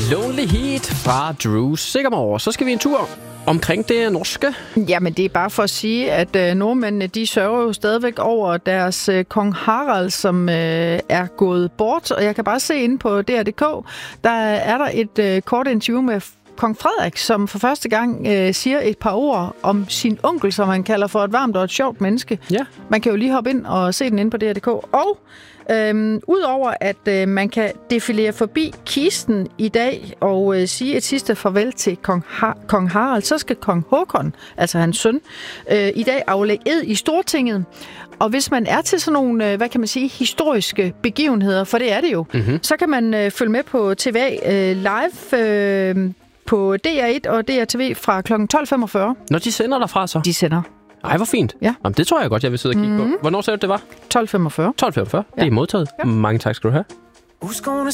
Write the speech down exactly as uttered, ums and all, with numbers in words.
Lonely Heat fra Drew Sigamore. Så skal vi en tur omkring det norske. Jamen, det er bare for at sige, at øh, nordmændene, de sørger jo stadigvæk over deres øh, kong Harald, som øh, er gået bort. Og jeg kan bare se inde på D R punktum d k, der er der et øh, kort interview med kong Frederik, som for første gang øh, siger et par ord om sin onkel, som han kalder for et varmt og et sjovt menneske. Ja. Man kan jo lige hoppe ind og se den inde på D R punktum d k. Og Øhm, Udover at øh, man kan defilere forbi kisten i dag og øh, sige et sidste farvel til kong, ha- kong Harald, så skal kong Håkon, altså hans søn, øh, i dag aflægge ed i Stortinget. Og hvis man er til sådan nogle, øh, hvad kan man sige, historiske begivenheder, for det er det jo, mm-hmm. så kan man øh, følge med på T V øh, live øh, på D R et og D R T V fra klokken tolv femogfyrre. Når de sender derfra så? De sender. Ej, hvor fint. Ja. Jamen, det tror jeg godt, jeg vil sidde og kigge mm-hmm. på. Hvornår sagde du, det var? tolv femogfyrre. tolv femogfyrre. Ja. Det er modtaget. Ja. Mange tak skal du have.